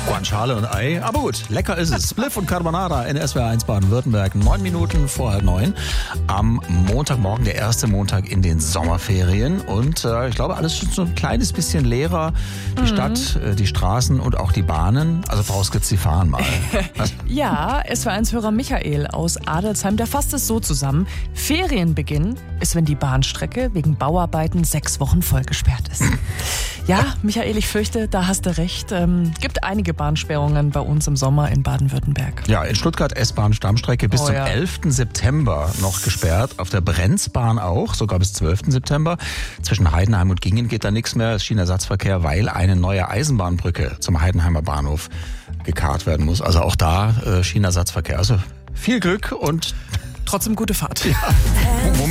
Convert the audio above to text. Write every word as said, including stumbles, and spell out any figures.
Guanciale und Ei. Aber gut, lecker ist es. Spliff und Carbonara in S W R eins Baden-Württemberg. Neun Minuten vor halb neun. Am Montagmorgen, der erste Montag in den Sommerferien. Und äh, ich glaube, alles schon so ein kleines bisschen leerer. Die mhm. Stadt, äh, die Straßen und auch die Bahnen. Also vorausgesetzt, sie fahren mal. Ja, S W R eins-Hörer Michael aus Adelsheim, der fasst es so zusammen. Ferienbeginn ist, wenn die Bahnstrecke wegen Bauarbeiten sechs Wochen vollgesperrt ist. Ja, Michael, ich fürchte, da hast du recht. Ähm, gibt einige Bahnsperrungen bei uns im Sommer in Baden-Württemberg. Ja, in Stuttgart S-Bahn-Stammstrecke bis oh, zum ja. elften September noch gesperrt. Auf der Brenzbahn auch, sogar bis zwölften September. Zwischen Heidenheim und Gingen geht da nichts mehr. Es ist Schienenersatzverkehr, weil eine neue Eisenbahnbrücke zum Heidenheimer Bahnhof gekarrt werden muss. Also auch da äh, Schienenersatzverkehr. Also viel Glück und trotzdem gute Fahrt. Ja.